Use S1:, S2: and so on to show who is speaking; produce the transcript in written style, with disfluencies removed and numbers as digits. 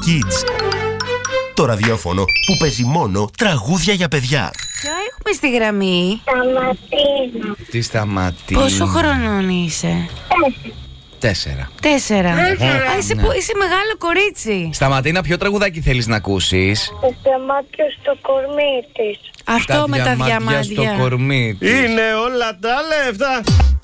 S1: Kids. Το ραδιόφωνο που παίζει μόνο τραγούδια για παιδιά.
S2: Ποιο έχουμε στη γραμμή?
S3: Σταματίνα.
S4: Τι Σταματίνα?
S2: Πόσο χρονών είσαι?
S4: 4.
S2: 4. Είσαι μεγάλο κορίτσι.
S4: Σταματίνα, ποιο τραγουδάκι θέλεις να ακούσεις?
S3: Το διαμάντιο στο κορμί της.
S2: Αυτό με τα
S4: διαμάντια
S2: διαμάντια.
S4: στο κορμί της.
S1: Είναι όλα τα λεφτά.